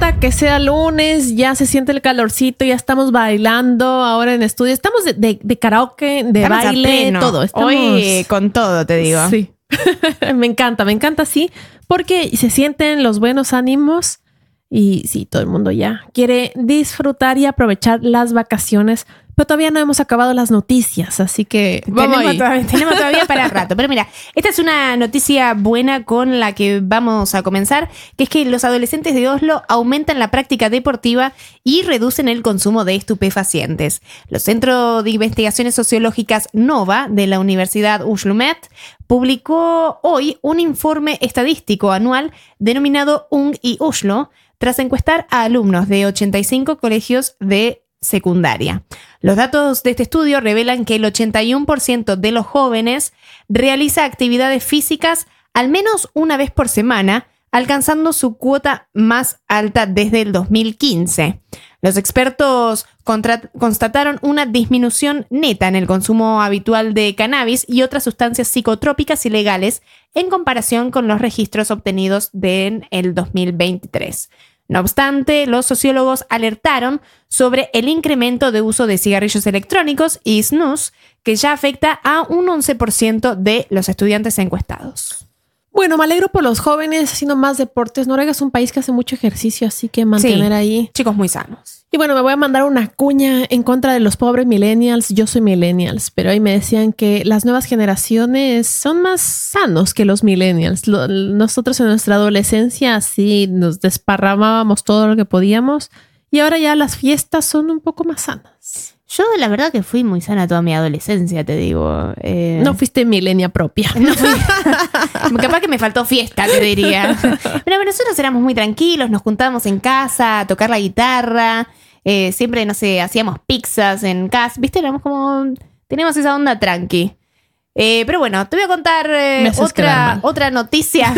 gusta que sea lunes, ya se siente el calorcito, ya estamos bailando ahora en estudio. Estamos de karaoke, de estamos baile, todo. Estamos... Hoy con todo, te digo. Sí. Me encanta, sí, porque se sienten los buenos ánimos y sí, todo el mundo ya quiere disfrutar y aprovechar las vacaciones. Pero todavía no hemos acabado las noticias, así que tenemos todavía para rato. Pero mira, esta es una noticia buena con la que vamos a comenzar, que es que los adolescentes de Oslo aumentan la práctica deportiva y reducen el consumo de estupefacientes. Los Centros de Investigaciones Sociológicas NOVA de la Universidad Oslo-Met publicó hoy un informe estadístico anual denominado Ung y Oslo, tras encuestar a alumnos de 85 colegios de secundaria. Los datos de este estudio revelan que el 81% de los jóvenes realiza actividades físicas al menos una vez por semana, alcanzando su cuota más alta desde el 2015. Los expertos constataron una disminución neta en el consumo habitual de cannabis y otras sustancias psicotrópicas ilegales en comparación con los registros obtenidos en el 2023. No obstante, los sociólogos alertaron sobre el incremento de uso de cigarrillos electrónicos y snus, que ya afecta a un 11% de los estudiantes encuestados. Bueno, me alegro por los jóvenes haciendo más deportes. Noruega es un país que hace mucho ejercicio, así que mantener ahí. Chicos muy sanos. Y bueno, me voy a mandar una cuña en contra de los pobres millennials. Yo soy millennials, pero ahí me decían que las nuevas generaciones son más sanos que los millennials. Nosotros en nuestra adolescencia sí nos desparramábamos todo lo que podíamos y ahora ya las fiestas son un poco más sanas. Yo la verdad que fui muy sana toda mi adolescencia, te digo. No fuiste milenia propia. No fui... Capaz que me faltó fiesta, te diría. Pero nosotros éramos muy tranquilos, nos juntábamos en casa a tocar la guitarra. Siempre, no sé, hacíamos pizzas en casa. ¿Viste? Éramos como... Teníamos esa onda tranqui. Pero bueno, te voy a contar otra noticia.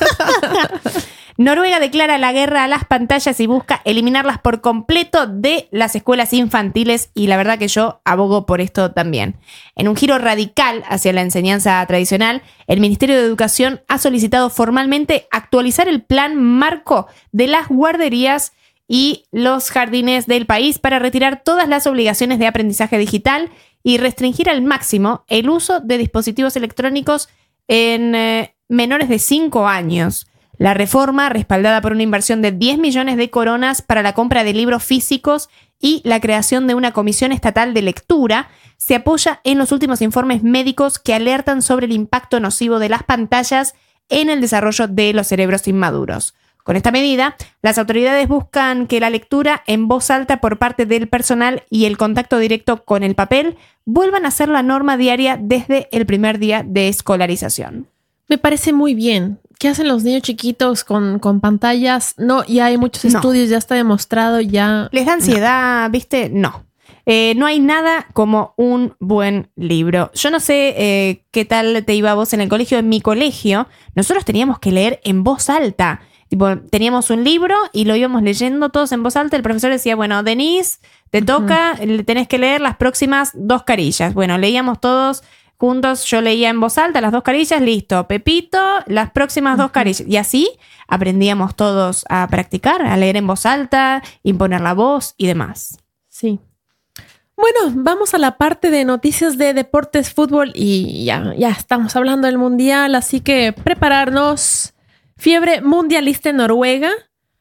Noruega declara la guerra a las pantallas y busca eliminarlas por completo de las escuelas infantiles y la verdad que yo abogo por esto también. En un giro radical hacia la enseñanza tradicional, el Ministerio de Educación ha solicitado formalmente actualizar el plan marco de las guarderías y los jardines del país para retirar todas las obligaciones de aprendizaje digital y restringir al máximo el uso de dispositivos electrónicos en menores de 5 años. La reforma, respaldada por una inversión de 10 millones de coronas para la compra de libros físicos y la creación de una comisión estatal de lectura, se apoya en los últimos informes médicos que alertan sobre el impacto nocivo de las pantallas en el desarrollo de los cerebros inmaduros. Con esta medida, las autoridades buscan que la lectura en voz alta por parte del personal y el contacto directo con el papel vuelvan a ser la norma diaria desde el primer día de escolarización. Me parece muy bien. ¿Qué hacen los niños chiquitos con pantallas? No, ya hay muchos estudios, ya está demostrado, ya... ¿Les da ansiedad, viste? No. No hay nada como un buen libro. Yo no sé qué tal te iba a vos en el colegio. En mi colegio, nosotros teníamos que leer en voz alta. Tipo, teníamos un libro y lo íbamos leyendo todos en voz alta. El profesor decía, bueno, Denise, te toca, tenés que leer las próximas 2 carillas. Bueno, leíamos todos... juntos, yo leía en voz alta las 2 carillas, listo. Pepito, las próximas 2 carillas. Y así aprendíamos todos a practicar, a leer en voz alta, imponer la voz y demás. Sí. Bueno, vamos a la parte de noticias de deportes, fútbol y ya estamos hablando del mundial, así que prepararnos. Fiebre mundialista en Noruega.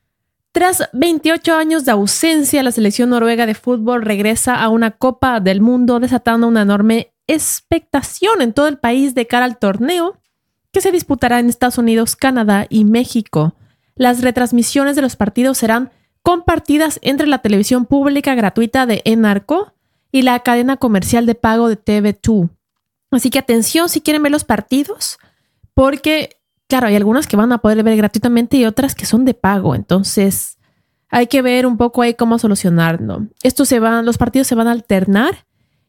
Tras 28 años de ausencia, la selección noruega de fútbol regresa a una Copa del Mundo, desatando una enorme expectación en todo el país de cara al torneo que se disputará en Estados Unidos, Canadá y México. Las retransmisiones de los partidos serán compartidas entre la televisión pública gratuita de Enarco y la cadena comercial de pago de TV2. Así que atención si quieren ver los partidos, porque claro, hay algunas que van a poder ver gratuitamente y otras que son de pago, entonces hay que ver un poco ahí cómo solucionarlo. Los partidos se van a alternar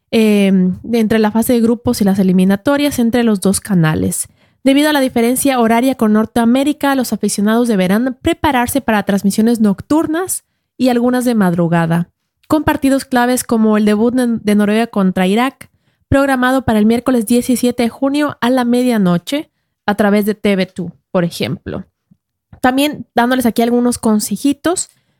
entre la fase de grupos y las eliminatorias entre los 2 canales. Debido a la diferencia horaria con Norteamérica, los aficionados deberán prepararse para transmisiones nocturnas y algunas de madrugada, con partidos claves como el debut de Noruega contra Irak, programado para el miércoles 17 de junio a la medianoche a través de TV2, por ejemplo. También dándoles aquí algunos consejitos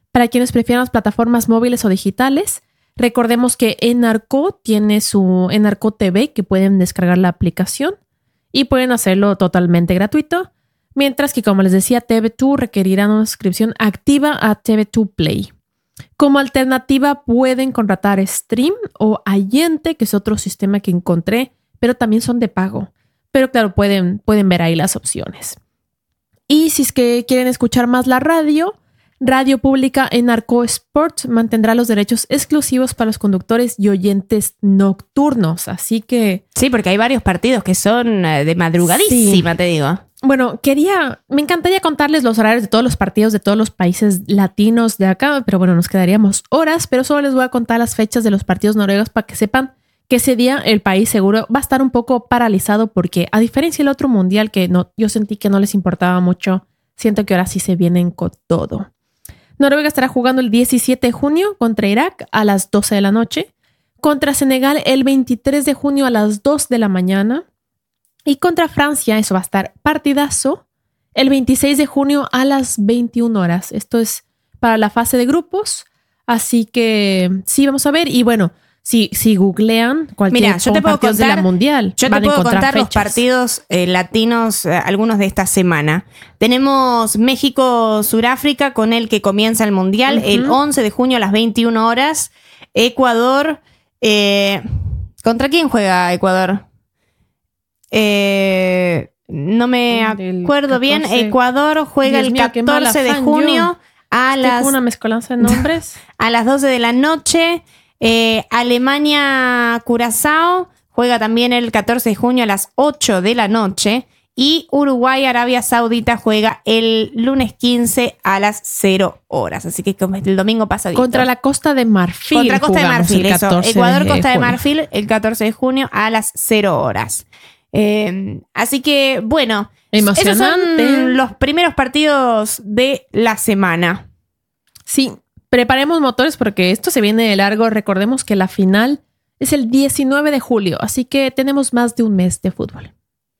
Para quienes prefieran las plataformas móviles o digitales, recordemos que Enarco tiene su Enarco TV, que pueden descargar la aplicación y pueden hacerlo totalmente gratuito. Mientras que, como les decía, TV2 requerirá una suscripción activa a TV2 Play. Como alternativa pueden contratar Stream o Allente, que es otro sistema que encontré, pero también son de pago. Pero claro, pueden ver ahí las opciones. Y si es que quieren escuchar más la radio pública Enarco Sport mantendrá los derechos exclusivos para los conductores y oyentes nocturnos. Así que... Sí, porque hay varios partidos que son de madrugadísima, te digo. Bueno, me encantaría contarles los horarios de todos los partidos de todos los países latinos de acá, pero bueno, nos quedaríamos horas, pero solo les voy a contar las fechas de los partidos noruegos para que sepan que ese día el país seguro va a estar un poco paralizado porque, a diferencia del otro mundial que yo sentí que no les importaba mucho, siento que ahora sí se vienen con todo. Noruega estará jugando el 17 de junio contra Irak a las 12 de la noche, contra Senegal el 23 de junio a las 2 de la mañana, y contra Francia, eso va a estar partidazo, el 26 de junio a las 21 horas. Esto es para la fase de grupos. Así que sí, vamos a ver. Y bueno, si googlean cualquier partidos de la Mundial, yo te puedo contar los partidos latinos, algunos de esta semana. Tenemos México-Suráfrica, con el que comienza el Mundial, el 11 de junio a las 21 horas. Ecuador. ¿Contra quién juega Ecuador? No me acuerdo bien. Ecuador juega el 14 de junio a las... una mezcolanza de nombres. A las 12 de la noche. Alemania-Curazao juega también el 14 de junio a las 8 de la noche. Y Uruguay-Arabia Saudita juega el lunes 15 a las 0 horas. Así que el domingo pasadito. Contra la Costa de Marfil. Contra Costa de Marfil, eso. Ecuador-Costa de Marfil el 14 de junio a las 0 horas. Así que, bueno, esos son los primeros partidos de la semana. Sí, preparemos motores porque esto se viene de largo. Recordemos que la final es el 19 de julio, así que tenemos más de un mes de fútbol.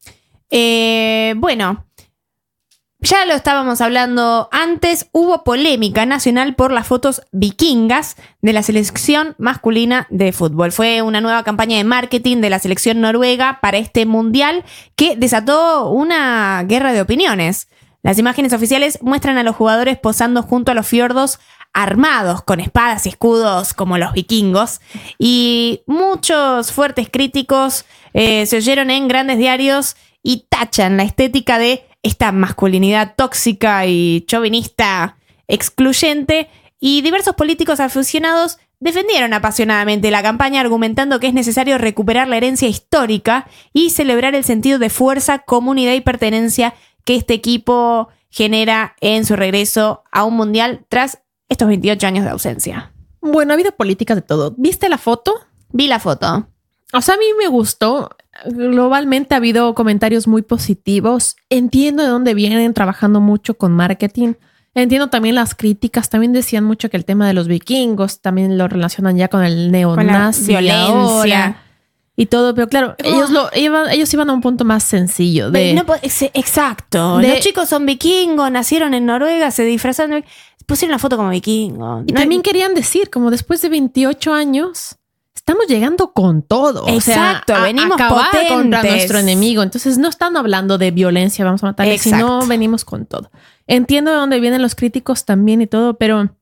Bueno, ya lo estábamos hablando antes, hubo polémica nacional por las fotos vikingas de la selección masculina de fútbol. Fue una nueva campaña de marketing de la selección noruega para este mundial que desató una guerra de opiniones. Las imágenes oficiales muestran a los jugadores posando junto a los fiordos armados con espadas y escudos como los vikingos, y muchos fuertes críticos se oyeron en grandes diarios y tachan la estética de esta masculinidad tóxica y chauvinista excluyente, y diversos políticos aficionados defendieron apasionadamente la campaña, argumentando que es necesario recuperar la herencia histórica y celebrar el sentido de fuerza, comunidad y pertenencia que este equipo genera en su regreso a un mundial tras estos 28 años de ausencia. Bueno, ha habido políticas de todo. ¿Viste la foto? Vi la foto. O sea, a mí me gustó. Globalmente ha habido comentarios muy positivos. Entiendo de dónde vienen trabajando mucho con marketing. Entiendo también las críticas. También decían mucho que el tema de los vikingos también lo relacionan ya con el neonazi, con la violencia y todo. Pero claro, ellos iban a un punto más sencillo. Exacto. Los chicos son vikingos, nacieron en Noruega, se disfrazaron, pusieron la foto como vikingo. Y también querían decir, como después de 28 años... estamos llegando con todo. Exacto, o sea, venimos acabar potentes contra nuestro enemigo. Entonces no están hablando de violencia, vamos a matarle, sino venimos con todo. Entiendo de dónde vienen los críticos también y todo, pero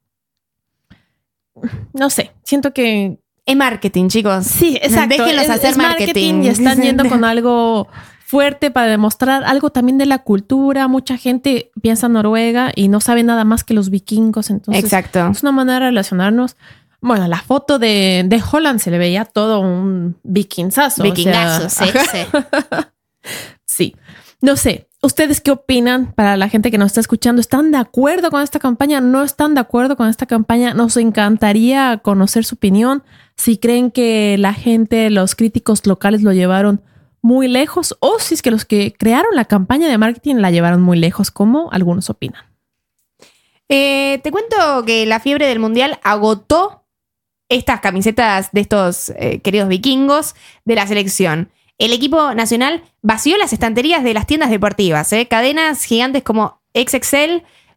no sé, siento que... es marketing, chicos. Sí, exacto. Déjenlos hacer marketing y están yendo con algo fuerte para demostrar algo también de la cultura. Mucha gente piensa en Noruega y no sabe nada más que los vikingos. Entonces, exacto, es una manera de relacionarnos. Bueno, la foto de Holland se le veía todo un vikingazo. Vikingazo, o sea, sí. Sí. No sé, ¿ustedes qué opinan? Para la gente que nos está escuchando, ¿están de acuerdo con esta campaña? ¿No están de acuerdo con esta campaña? Nos encantaría conocer su opinión. Si creen que la gente, los críticos locales lo llevaron muy lejos, o si es que los que crearon la campaña de marketing la llevaron muy lejos, como algunos opinan. Te cuento que la fiebre del mundial agotó estas camisetas de estos queridos vikingos de la selección. El equipo nacional vació las estanterías de las tiendas deportivas. Cadenas gigantes como XXL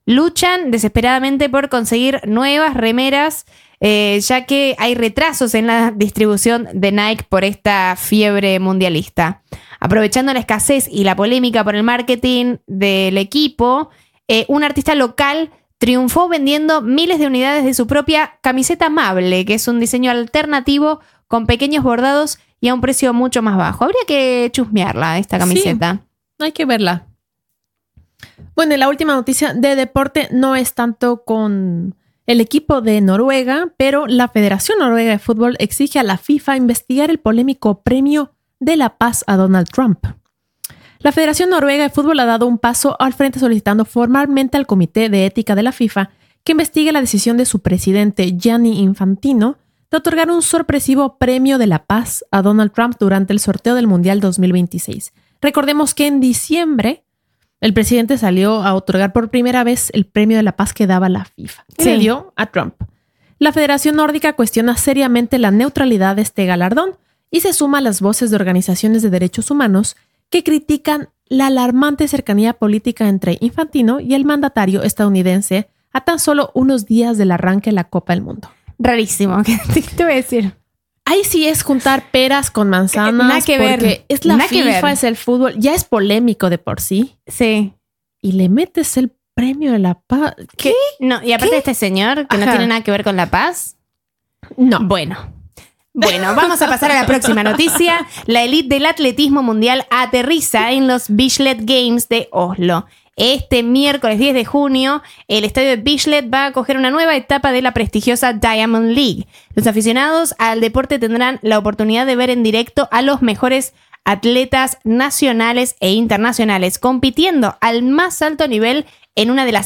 luchan desesperadamente por conseguir nuevas remeras, ya que hay retrasos en la distribución de Nike por esta fiebre mundialista. Aprovechando la escasez y la polémica por el marketing del equipo, un artista local triunfó vendiendo miles de unidades de su propia camiseta amable, que es un diseño alternativo con pequeños bordados y a un precio mucho más bajo. Habría que chusmearla, esta camiseta. Sí, hay que verla. Bueno, y la última noticia de deporte no es tanto con el equipo de Noruega, pero la Federación Noruega de Fútbol exige a la FIFA investigar el polémico premio de la paz a Donald Trump. La Federación Noruega de Fútbol ha dado un paso al frente solicitando formalmente al Comité de Ética de la FIFA que investigue la decisión de su presidente Gianni Infantino de otorgar un sorpresivo premio de la paz a Donald Trump durante el sorteo del Mundial 2026. Recordemos que en diciembre el presidente salió a otorgar por primera vez el premio de la paz que daba la FIFA, que le dio a Trump. La Federación Nórdica cuestiona seriamente la neutralidad de este galardón y se suma a las voces de organizaciones de derechos humanos que critican la alarmante cercanía política entre Infantino y el mandatario estadounidense a tan solo unos días del arranque de la Copa del Mundo. Rarísimo, ¿qué te voy a decir? Ahí sí es juntar peras con manzanas. Nada que ver. Porque es la FIFA, es el fútbol. Ya es polémico de por sí. Sí. Y le metes el premio de la paz. ¿Qué? No, y aparte de este señor que no tiene nada que ver con la paz. No. Bueno, vamos a pasar a la próxima noticia. La élite del atletismo mundial aterriza en los Bislett Games de Oslo. Este miércoles 10 de junio, el estadio de Bislett va a acoger una nueva etapa de la prestigiosa Diamond League. Los aficionados al deporte tendrán la oportunidad de ver en directo a los mejores atletas nacionales e internacionales compitiendo al más alto nivel en una de las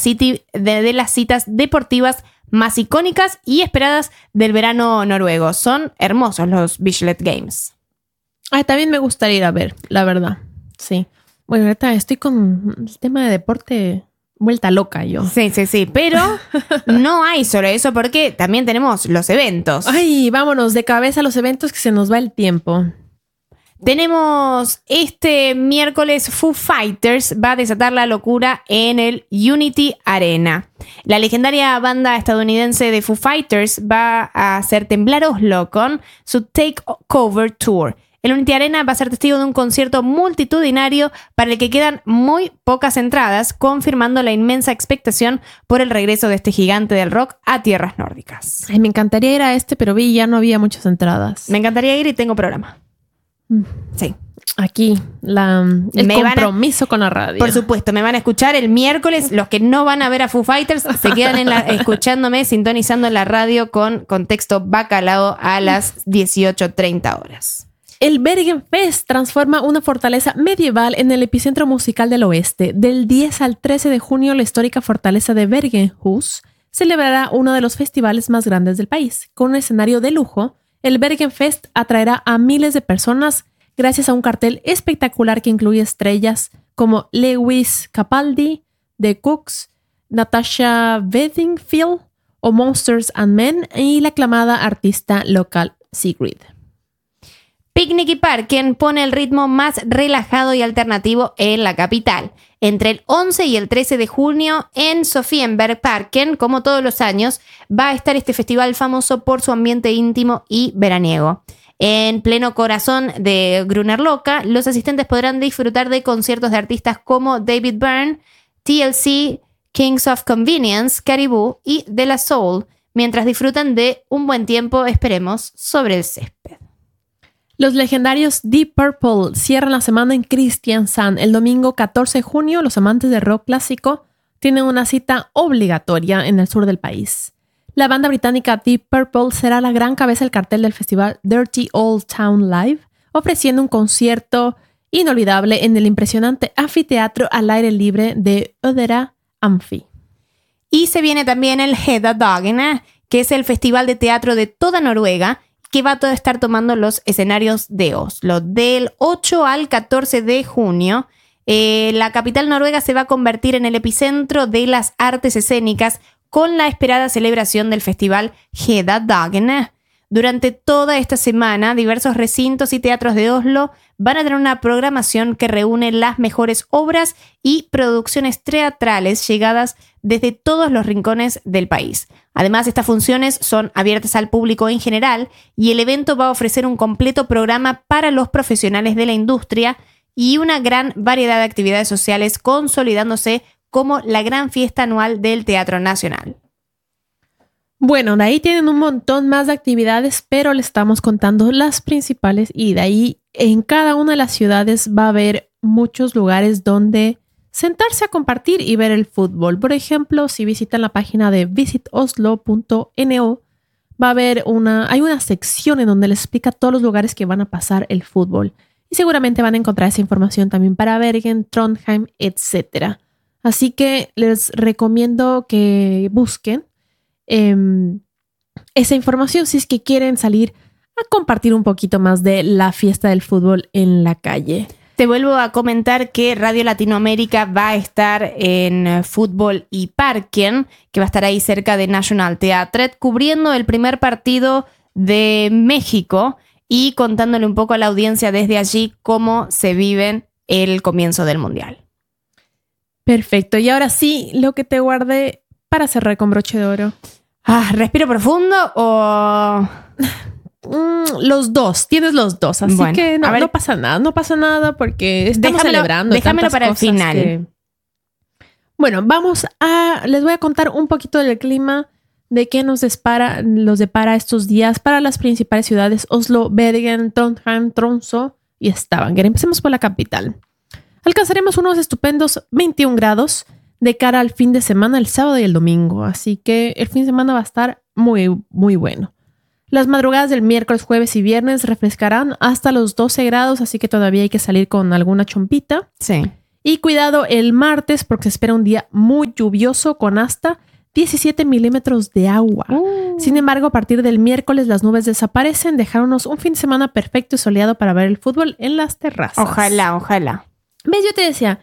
citas deportivas más icónicas y esperadas del verano noruego. Son hermosos los Bislett Games. Ay, también me gustaría ir a ver, la verdad. Sí. Bueno, ahorita estoy con el tema de deporte vuelta loca yo. Sí. Pero no hay solo eso porque también tenemos los eventos. Ay, vámonos de cabeza a los eventos que se nos va el tiempo. Tenemos este miércoles Foo Fighters va a desatar la locura en el Unity Arena. La legendaria banda estadounidense de Foo Fighters va a hacer temblar Oslo con su Takeover Tour. El Unity Arena va a ser testigo de un concierto multitudinario para el que quedan muy pocas entradas, confirmando la inmensa expectación por el regreso de este gigante del rock a tierras nórdicas. Ay, me encantaría ir a pero vi ya no había muchas entradas. Me encantaría ir y tengo programa. Sí. Aquí, el compromiso con la radio. Por supuesto, me van a escuchar el miércoles. Los que no van a ver a Foo Fighters se quedan escuchándome, sintonizando en la radio con Contexto Bacalao a las 18:30 horas. El Bergen Fest transforma una fortaleza medieval en el epicentro musical del oeste. Del 10 al 13 de junio, la histórica fortaleza de Bergenhus celebrará uno de los festivales más grandes del país. Con un escenario de lujo, el Bergen Fest atraerá a miles de personas gracias a un cartel espectacular que incluye estrellas como Lewis Capaldi, The Cooks, Natasha Bedingfield o Monsters and Men y la aclamada artista local Sigrid. Picnic y Parken pone el ritmo más relajado y alternativo en la capital. Entre el 11 y el 13 de junio en Sofienbergparken, como todos los años, va a estar este festival famoso por su ambiente íntimo y veraniego. En pleno corazón de Grünerløkka, los asistentes podrán disfrutar de conciertos de artistas como David Byrne, TLC, Kings of Convenience, Caribou y De La Soul, mientras disfrutan de un buen tiempo, esperemos, sobre el césped. Los legendarios Deep Purple cierran la semana en Kristiansand. El domingo 14 de junio, los amantes de rock clásico tienen una cita obligatoria en el sur del país. La banda británica Deep Purple será la gran cabeza del cartel del festival Dirty Old Town Live, ofreciendo un concierto inolvidable en el impresionante anfiteatro al aire libre de Ödera Amphi. Y se viene también el Hedda-Dagene, que es el festival de teatro de toda Noruega, que va a estar tomando los escenarios de Oslo. Del 8 al 14 de junio, la capital noruega se va a convertir en el epicentro de las artes escénicas con la esperada celebración del festival Hedda-Dagene. Durante toda esta semana, diversos recintos y teatros de Oslo van a tener una programación que reúne las mejores obras y producciones teatrales llegadas desde todos los rincones del país. Además, estas funciones son abiertas al público en general y el evento va a ofrecer un completo programa para los profesionales de la industria y una gran variedad de actividades sociales, consolidándose como la gran fiesta anual del Teatro Nacional. Bueno, de ahí tienen un montón más de actividades, pero le estamos contando las principales y de ahí en cada una de las ciudades va a haber muchos lugares donde sentarse a compartir y ver el fútbol. Por ejemplo, si visitan la página de visitoslo.no, va a haber hay una sección en donde les explica todos los lugares que van a pasar el fútbol. Y seguramente van a encontrar esa información también para Bergen, Trondheim, etc. Así que les recomiendo que busquen esa información si es que quieren salir a compartir un poquito más de la fiesta del fútbol en la calle. Te vuelvo a comentar que Radio Latinoamérica va a estar en Fútbol y Parken, que va a estar ahí cerca de National Theatre, cubriendo el primer partido de México y contándole un poco a la audiencia desde allí cómo se vive el comienzo del Mundial. Perfecto. Y ahora sí, lo que te guardé para cerrar con broche de oro. ¿Respiro profundo o...? Los dos, tienes los dos, así bueno, que no pasa nada porque estamos celebrando. Déjamelo para el final. Bueno, les voy a contar un poquito del clima, de qué nos depara estos días para las principales ciudades: Oslo, Bergen, Trondheim, Tromsø y Stavanger. Empecemos por la capital. Alcanzaremos unos estupendos 21 grados de cara al fin de semana, el sábado y el domingo, así que el fin de semana va a estar muy, muy bueno. Las madrugadas del miércoles, jueves y viernes refrescarán hasta los 12 grados, así que todavía hay que salir con alguna chompita. Sí. Y cuidado el martes porque se espera un día muy lluvioso con hasta 17 milímetros de agua. Sin embargo, a partir del miércoles las nubes desaparecen, dejándonos un fin de semana perfecto y soleado para ver el fútbol en las terrazas. Ojalá. ¿Ves? Yo te decía,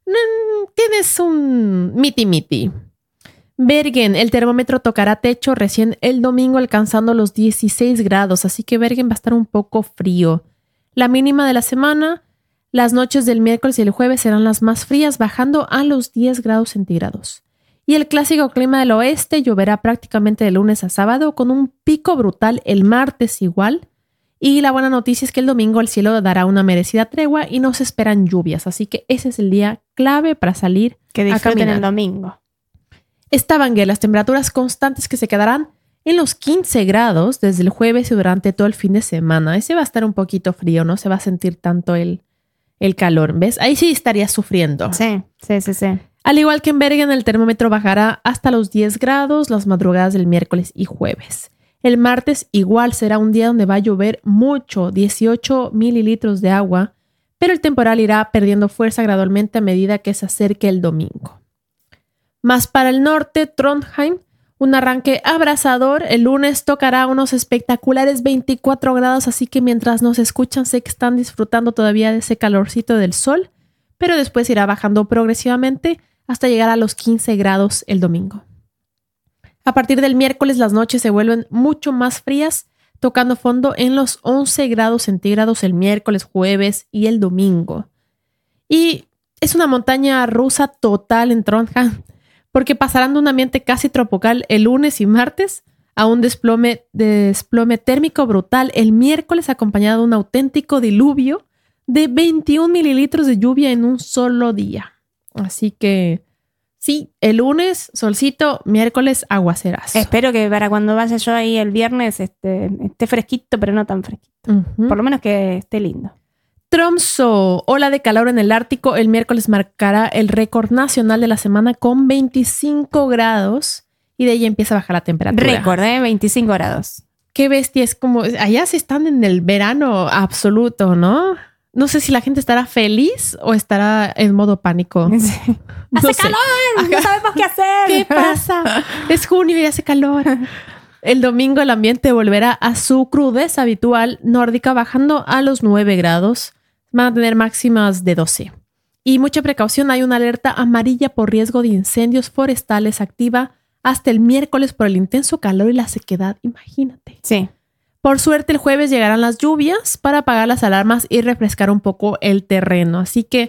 tienes un miti. Bergen, el termómetro tocará techo recién el domingo alcanzando los 16 grados, así que Bergen va a estar un poco frío. La mínima de la semana, las noches del miércoles y el jueves serán las más frías, bajando a los 10 grados centígrados. Y el clásico clima del oeste lloverá prácticamente de lunes a sábado, con un pico brutal el martes igual. Y la buena noticia es que el domingo el cielo dará una merecida tregua y no se esperan lluvias, así que ese es el día clave para salir que a caminar. el domingo. Stavanger, las temperaturas constantes que se quedarán en los 15 grados desde el jueves y durante todo el fin de semana. Ese va a estar un poquito frío, no se va a sentir tanto el calor, ¿ves? Ahí sí estarías sufriendo. Sí. Al igual que en Bergen, el termómetro bajará hasta los 10 grados las madrugadas del miércoles y jueves. El martes igual será un día donde va a llover mucho, 18 mililitros de agua, pero el temporal irá perdiendo fuerza gradualmente a medida que se acerque el domingo. Más para el norte, Trondheim, un arranque abrasador. El lunes tocará unos espectaculares 24 grados, así que mientras nos escuchan sé que están disfrutando todavía de ese calorcito del sol, pero después irá bajando progresivamente hasta llegar a los 15 grados el domingo. A partir del miércoles las noches se vuelven mucho más frías, tocando fondo en los 11 grados centígrados el miércoles, jueves y el domingo. Y es una montaña rusa total en Trondheim, porque pasarán de un ambiente casi tropical el lunes y martes a un desplome térmico brutal el miércoles, acompañado de un auténtico diluvio de 21 mililitros de lluvia en un solo día. Así que sí, el lunes solcito, miércoles aguacerazo. Espero que para cuando vaya yo ahí el viernes esté fresquito, pero no tan fresquito. Por lo menos que esté lindo. Tromsø, ola de calor en el Ártico. El miércoles marcará el récord nacional de la semana con 25 grados y de ahí empieza a bajar la temperatura. Récord, 25 grados. Qué bestia, es como, allá se están en el verano absoluto, ¿no? No sé si la gente estará feliz o estará en modo pánico. Sí. ¡Hace calor! No sabemos qué hacer. ¿Qué pasa? Es junio y hace calor. El domingo el ambiente volverá a su crudeza habitual nórdica, bajando a los 9 grados. Van a tener máximas de 12. Y mucha precaución, hay una alerta amarilla por riesgo de incendios forestales activa hasta el miércoles por el intenso calor y la sequedad. Imagínate. Sí. Por suerte, el jueves llegarán las lluvias para apagar las alarmas y refrescar un poco el terreno. Así que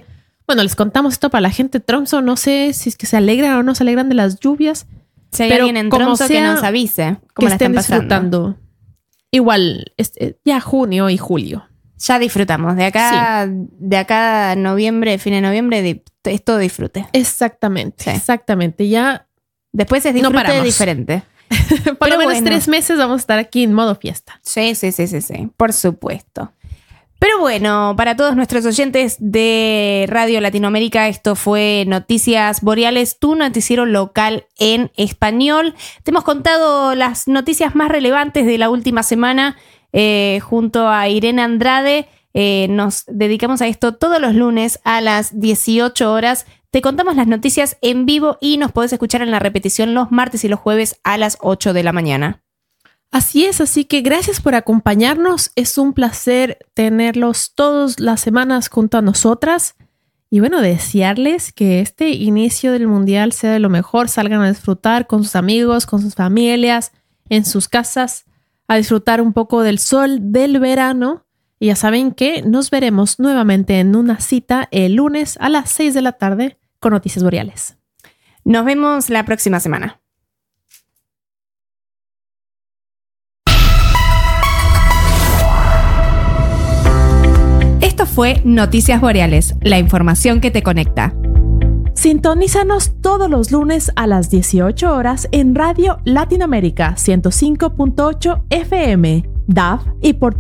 Bueno, les contamos esto para la gente de Tromsø. No sé si es que se alegran o no se alegran de las lluvias. Si hay pero alguien en como Tromsø que sea, nos avise que cómo la estén están pasando. disfrutando. Igual, ya junio y julio. Ya disfrutamos. De acá a noviembre, fin de noviembre, es todo disfrute. Exactamente, Sí. exactamente. Ya Después es No disfrute paramos. diferente. por lo Pero menos bueno. 3 meses vamos a estar aquí en modo fiesta. Sí, por supuesto. Pero bueno, para todos nuestros oyentes de Radio Latinoamérica, esto fue Noticias Boreales, tu noticiero local en español. Te hemos contado las noticias más relevantes de la última semana junto a Irene Andrade. Nos dedicamos a esto todos los lunes a las 18 horas. Te contamos las noticias en vivo y nos podés escuchar en la repetición los martes y los jueves a las 8 de la mañana. Así es, así que gracias por acompañarnos. Es un placer tenerlos todas las semanas junto a nosotras. Y bueno, desearles que este inicio del Mundial sea de lo mejor. Salgan a disfrutar con sus amigos, con sus familias, en sus casas, a disfrutar un poco del sol, del verano. Y ya saben que nos veremos nuevamente en una cita el lunes a las 6 de la tarde con Noticias Boreales. Nos vemos la próxima semana. Esto fue Noticias Boreales, la información que te conecta. Sintonízanos todos los lunes a las 18 horas en Radio Latinoamérica 105.8 FM, DAB y por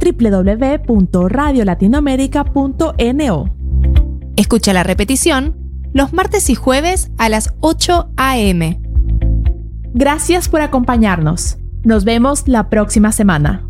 www.radiolatinoamerica.no. Escucha la repetición los martes y jueves a las 8 a.m. Gracias por acompañarnos. Nos vemos la próxima semana.